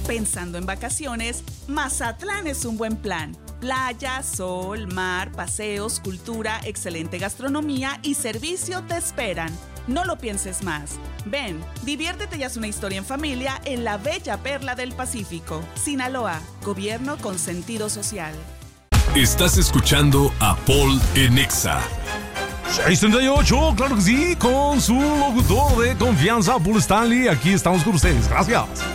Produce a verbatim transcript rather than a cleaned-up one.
Pensando en vacaciones, Mazatlán es un buen plan. Playa, sol, mar, paseos, cultura, excelente gastronomía y servicio te esperan. No lo pienses más. Ven, diviértete y haz una historia en familia en la bella perla del Pacífico. Sinaloa, gobierno con sentido social. Estás escuchando a Paul en Exa. seis treinta y ocho, claro que sí, con su locutor de confianza, Paul Stanley. Aquí estamos con ustedes. Gracias.